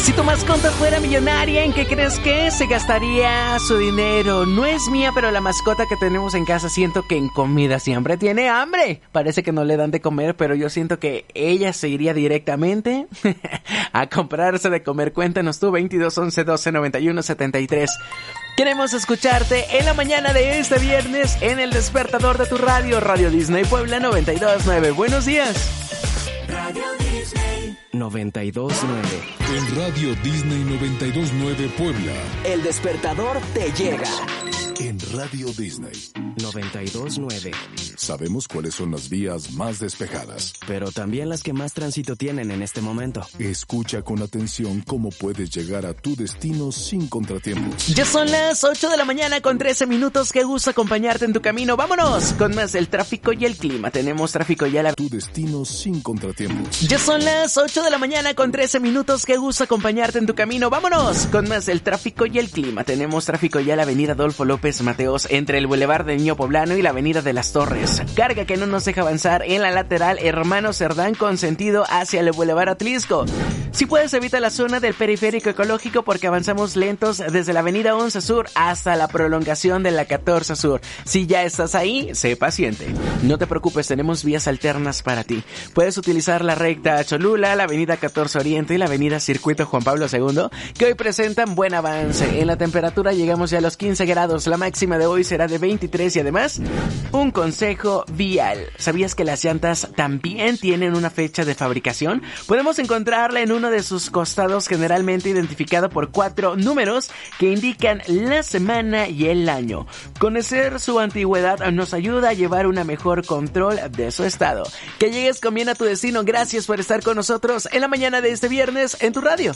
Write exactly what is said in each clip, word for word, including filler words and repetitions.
Si tu mascota fuera millonaria, ¿en qué crees que se gastaría su dinero? No es mía, pero la mascota que tenemos en casa siento que en comida siempre tiene hambre. Parece que no le dan de comer, pero yo siento que ella se iría directamente a comprarse de comer. Cuéntanos tú, veintidós once doce noventa y uno setenta y tres. Queremos escucharte en la mañana de este viernes en el despertador de tu radio, Radio Disney Puebla noventa y dos punto nueve. Buenos días. Radio Disney noventa y dos punto nueve. En Radio Disney noventa y dos punto nueve Puebla. El despertador te llega. En Radio Disney noventa y dos punto nueve. Sabemos cuáles son las vías más despejadas, pero también las que más tránsito tienen en este momento. Escucha con atención cómo puedes llegar a tu destino sin contratiempos. Ya son las ocho de la mañana con trece minutos. Qué gusto acompañarte en tu camino. Vámonos con más del tráfico y el clima. Tenemos tráfico ya a la... Tu destino sin contratiempos. Ya son las ocho de la mañana con trece minutos. Qué gusto acompañarte en tu camino. Vámonos con más del tráfico y el clima. Tenemos tráfico ya a la avenida Adolfo López Mateos entre el Boulevard de Niño Poblano y la avenida de las Torres. Carga que no nos deja avanzar en la lateral Hermano Cerdán con sentido hacia el Boulevard Atlisco. Si puedes, evita la zona del periférico ecológico porque avanzamos lentos desde la avenida once Sur hasta la prolongación de la catorce Sur. Si ya estás ahí, sé paciente. No te preocupes, tenemos vías alternas para ti. Puedes utilizar la recta Cholula, la avenida catorce Oriente y la avenida Circuito Juan Pablo segundo, que hoy presentan buen avance. En la temperatura llegamos ya a los quince grados. La máxima de hoy será de veintitrés y además, un consejo vial. ¿Sabías que las llantas también tienen una fecha de fabricación? Podemos encontrarla en uno de sus costados, generalmente identificado por cuatro números que indican la semana y el año. Conocer su antigüedad nos ayuda a llevar un mejor control de su estado. Que llegues con bien a tu destino. Gracias por estar con nosotros en la mañana de este viernes en tu radio.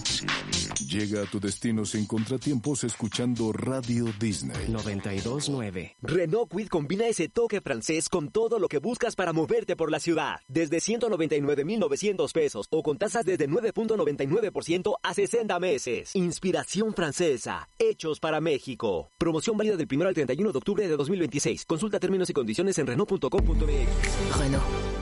Llega a tu destino sin contratiempos escuchando Radio Disney noventa y dos punto nueve. Renault Kwid combina ese toque francés con todo lo que buscas para moverte por la ciudad. Desde ciento noventa y nueve mil novecientos pesos o con tasas desde nueve punto noventa y nueve por ciento a sesenta meses. Inspiración francesa. Hechos para México. Promoción válida del primero al treinta y uno de octubre de dos mil veintiséis. Consulta términos y condiciones en Renault punto com punto m x. Renault.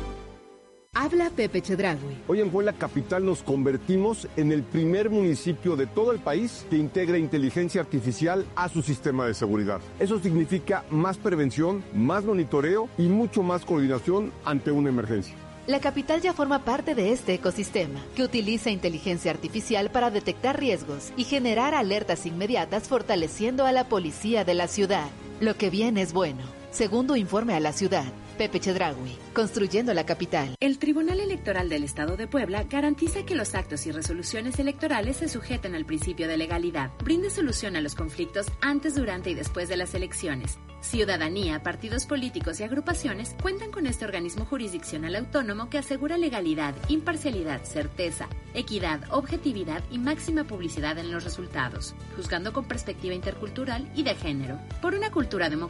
Habla Pepe Chedraui. Hoy en Puebla Capital nos convertimos en el primer municipio de todo el país que integra inteligencia artificial a su sistema de seguridad. Eso significa más prevención, más monitoreo y mucho más coordinación ante una emergencia. La capital ya forma parte de este ecosistema, que utiliza inteligencia artificial para detectar riesgos y generar alertas inmediatas, fortaleciendo a la policía de la ciudad. Lo que viene es bueno. Segundo informe a la ciudad. Pepe Chedraui, construyendo la capital. El Tribunal Electoral del Estado de Puebla garantiza que los actos y resoluciones electorales se sujeten al principio de legalidad. Brinde solución a los conflictos antes, durante y después de las elecciones. Ciudadanía, partidos políticos y agrupaciones cuentan con este organismo jurisdiccional autónomo que asegura legalidad, imparcialidad, certeza, equidad, objetividad y máxima publicidad en los resultados, juzgando con perspectiva intercultural y de género. Por una cultura democrática